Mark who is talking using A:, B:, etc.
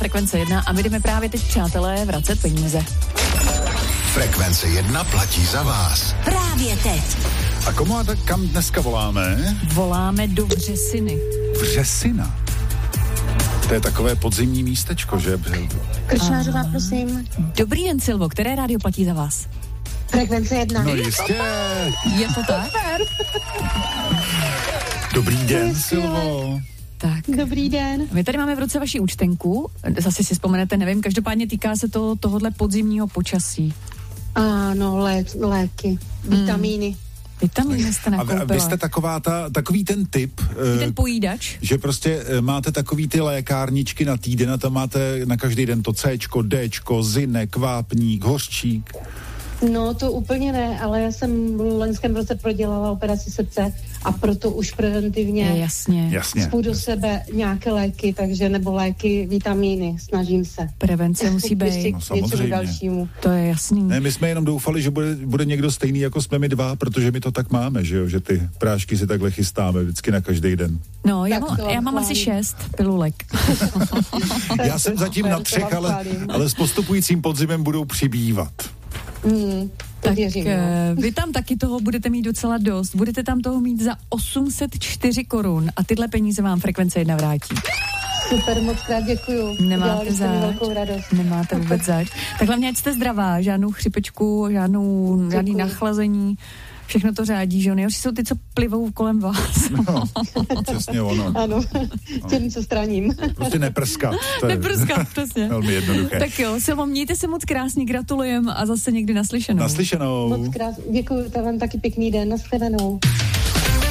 A: Frekvence 1 a my jdeme právě teď, přátelé, vracet peníze.
B: Frekvence 1 platí za vás.
C: Právě teď.
D: A komu a kam dneska voláme?
A: Voláme do Vřesiny.
D: Vřesina? To je takové podzimní místečko, že?
E: Krčmářová, prosím.
A: Dobrý den, Silvo, které rádio platí za vás?
E: Frekvence 1.
D: No jistě.
A: Je to tak?
D: Dobrý den, Silvo.
A: Tak.
E: Dobrý den.
A: My tady máme v ruce vaši účtenku, zase si vzpomenete, nevím, každopádně týká se to tohodle podzimního počasí.
E: Ano, léky, vitamíny.
A: Vitamíny jste nakoupila.
D: A vy jste takový ten typ,
A: ten pojídač,
D: že prostě máte takový ty lékárničky na týden a tam máte na každý den to Cčko, Dčko, zinek, vápník, hořčík.
E: No to úplně ne, ale já jsem v loňském roce prodělala operaci srdce a proto už preventivně
A: jasně.
E: spůjdu do sebe nějaké léky, takže nebo léky, vitamíny, snažím se.
A: Prevence musí být.
D: No, samozřejmě.
E: Dalšímu.
A: To je jasný.
D: Ne, my jsme jenom doufali, že bude někdo stejný, jako jsme my dva, protože my to tak máme, že jo, že ty prášky si takhle chystáme vždycky na každý den.
A: No, já mám asi 6 pilulek.
D: Já jsem zatím na 3, ale s postupujícím podzimem budou přibývat.
A: Tak
E: věřím,
A: vy tam taky toho budete mít docela dost. Budete tam toho mít za 804 korun a tyhle peníze vám Frekvence 1 vrátí.
E: Super, moc krát děkuju.
A: Nemáte zač.
E: Velkou radost.
A: Nemáte vůbec zač. Tak hlavně, ať jste zdravá, žádnou chřipečku, žádný nachlazení. Všechno to řádí, že jo? Nejhorší jsou ty, co plivou kolem vás.
D: No, přesně ono.
E: Ano, těm, co straním.
D: Prostě neprskat.
A: Neprskat, přesně.
D: Velmi jednoduché.
A: Tak jo, Silvo, mějte se moc krásně, gratulujem a zase někdy naslyšenou.
D: Naslyšenou.
E: Moc krásně, děkuju, to vám taky pěkný den, nashledanou.